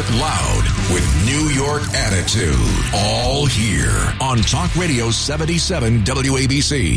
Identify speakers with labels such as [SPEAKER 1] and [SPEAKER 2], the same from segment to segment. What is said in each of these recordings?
[SPEAKER 1] York loud with New York attitude. All here on Talk Radio 77 WABC.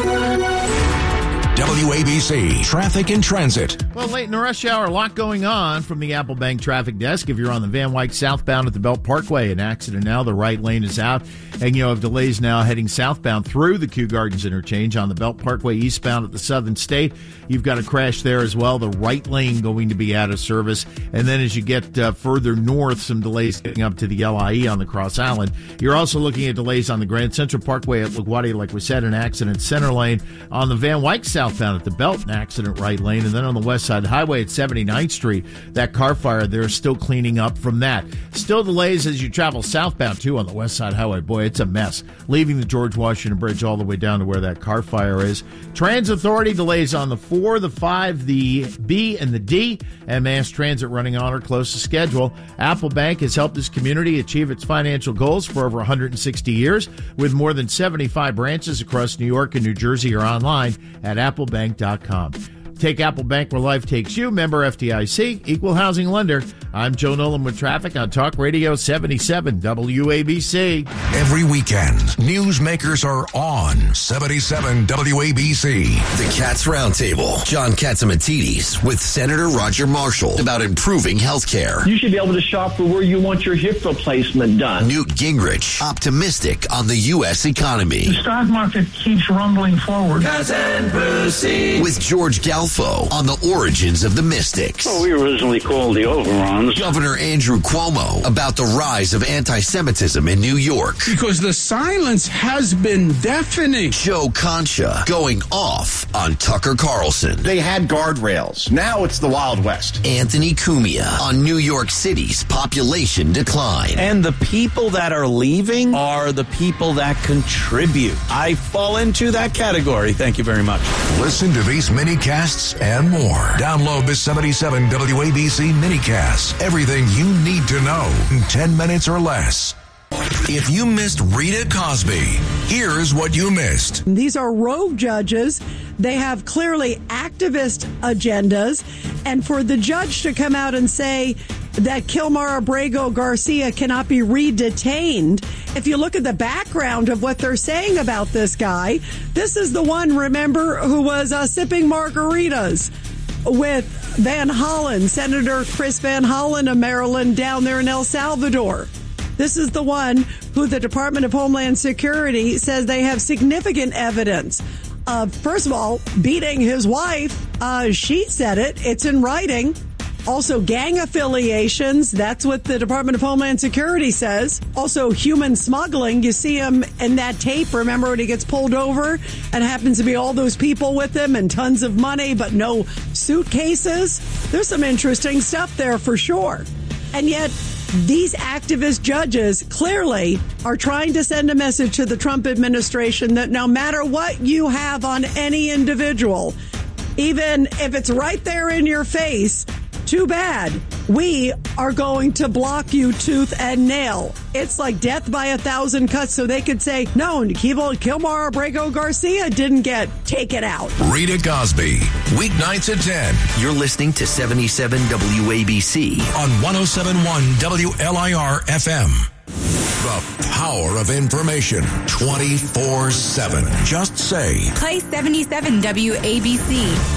[SPEAKER 1] WABC Traffic and Transit.
[SPEAKER 2] Well, late in the rush hour, a lot going on from the Apple Bank traffic desk. If you're on the Van Wyck southbound at the Belt Parkway, an accident now. The right lane is out. And you have delays now heading southbound through the Kew Gardens interchange on the Belt Parkway eastbound at the Southern State. You've got a crash there as well. The right lane going to be out of service. And then as you get further north, some delays getting up to the LIE on the Cross Island. You're also looking at delays on the Grand Central Parkway at LaGuardia, like we said, an accident center lane. On the Van Wyck southbound at the Belt, an accident right lane. And then on the west side highway at 79th Street, that car fire there is still cleaning up from that. Still delays as you travel southbound, too, on the west side highway. Boy, it's a mess. Leaving the George Washington Bridge all the way down to where that car fire is. Transit Authority delays on the 4, the 5, the B, and the D. And mass transit running on or close to schedule. Apple Bank has helped this community achieve its financial goals for over 160 years with more than 75 branches across New York and New Jersey or online at applebank.com. Take Apple Bank where life takes you. Member FDIC, equal housing lender. I'm Joe Nolan with traffic on Talk Radio 77 WABC.
[SPEAKER 1] Every weekend, newsmakers are on 77 WABC.
[SPEAKER 3] The Cats Roundtable. John Catsimatidis with Senator Roger Marshall about improving health care.
[SPEAKER 4] You should be able to shop for where you want your hip replacement done.
[SPEAKER 3] Newt Gingrich, optimistic on the U.S. economy.
[SPEAKER 5] The stock market keeps rumbling forward.
[SPEAKER 3] Cousin Brucey. With George Galfo on the origins of the Mystics.
[SPEAKER 6] Well, we were originally called the Overons.
[SPEAKER 3] Governor Andrew Cuomo about the rise of anti-Semitism in New York.
[SPEAKER 7] Because the silence has been deafening.
[SPEAKER 3] Joe Concha going off on Tucker Carlson.
[SPEAKER 8] They had guardrails. Now it's the Wild West.
[SPEAKER 3] Anthony Cumia on New York City's population decline.
[SPEAKER 9] And the people that are leaving are the people that contribute. I fall into that category. Thank you very much.
[SPEAKER 1] Listen to these mini-casts and more. Download the 77 WABC mini-cast. Everything you need to know in 10 minutes or less. If you missed Rita Cosby, here's what you missed.
[SPEAKER 10] These are rogue judges. They have clearly activist agendas. And for the judge to come out and say that Kilmar Abrego Garcia cannot be re-detained, if you look at the background of what they're saying about this guy, this is the one, remember, who was sipping margaritas with Van Hollen, Senator Chris Van Hollen of Maryland down there in El Salvador. This is the one who the Department of Homeland Security says they have significant evidence of, first of all, beating his wife. She said it. It's in writing. Also, gang affiliations. That's what the Department of Homeland Security says. Also, human smuggling. You see him in that tape. Remember when he gets pulled over and happens to be all those people with him and tons of money, but no suitcases? There's some interesting stuff there for sure. And yet, these activist judges clearly are trying to send a message to the Trump administration that no matter what you have on any individual, even if it's right there in your face, too bad. We are going to block you tooth and nail. It's like death by 1,000 cuts, so they could say, no, Kilmar Abrego Garcia didn't get taken out.
[SPEAKER 1] Rita Cosby, weeknights at 10.
[SPEAKER 3] You're listening to 77 WABC
[SPEAKER 1] on 107.1 WLIR FM. The power of information 24/7. Just say,
[SPEAKER 11] play 77 WABC.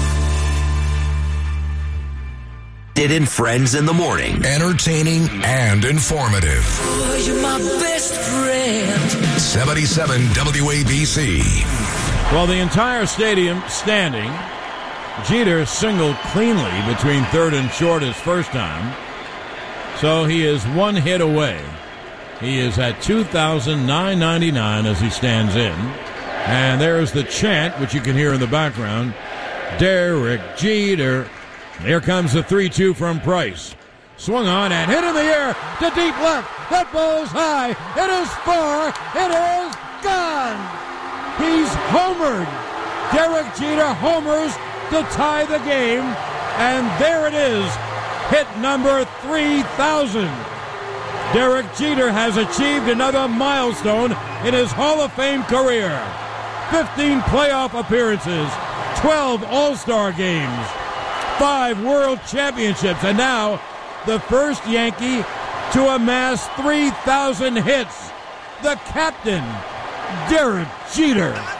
[SPEAKER 3] In Friends in the Morning.
[SPEAKER 1] Entertaining and informative.
[SPEAKER 12] Oh, you're my best friend.
[SPEAKER 1] 77 WABC.
[SPEAKER 13] Well, the entire stadium standing. Jeter singled cleanly between third and short his first time. So he is one hit away. He is at 2,999 as he stands in. And there's the chant, which you can hear in the background. Derek Jeter. Here comes the 3-2 from Price. Swung on and hit in the air to deep left. That ball is high. It is far. It is gone. He's homered. Derek Jeter homers to tie the game. And there it is. Hit number 3,000. Derek Jeter has achieved another milestone in his Hall of Fame career. 15 playoff appearances, 12 All-Star games, 5 World Championships, and now the first Yankee to amass 3,000 hits, the captain, Derek Jeter.